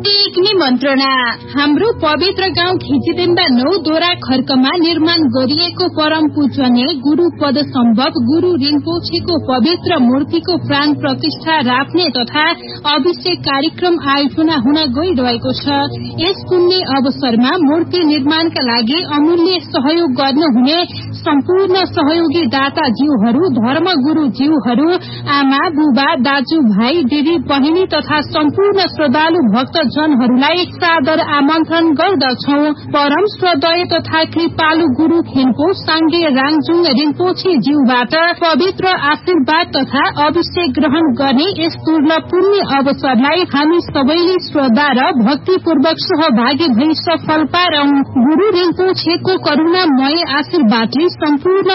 एक निमन्त्रणा। हाम्रो पवित्र गाउँ खिचिदेम्बा 9 दोरा खर्कमा निर्माण गरिएको परम पूजनीय गुरु पद सम्भव गुरु रिम्पोछेको पवित्र मूर्तिको प्राण प्रतिष्ठा राख्ने तथा अभिषेक कार्यक्रम आयोजना हुन गइरहेको छ। यस पुण्य अवसरमा मूर्ति निर्माणका लागि अमूल्य सहयोग गर्नुहुने सम्पूर्ण सहयोगी दाता जीवहरू, धर्मगुरु जीवहरू, आमा बुबा दाजु भाइ दिदी बहिनी तथा सम्पूर्ण श्रद्धालु भक्तजनहरूलाई सादर आमन्त्रण गर्दछौ। परम श्रद्धेय तथा कृपालु गुरु खेन्पो साङ्गे राङजुङ रिम्पोछे ज्यूबाट पवित्र आशीर्वाद तथा अभिषेक ग्रहण गर्ने यस दुर्लभ पुण्य अवसरलाई हामी सबैले श्रद्धा र भक्तिपूर्वक सहभागी भई सफल पारौं। गुरु रिम्पोछेको करुणामय आशीर्वादले सम्पूर्ण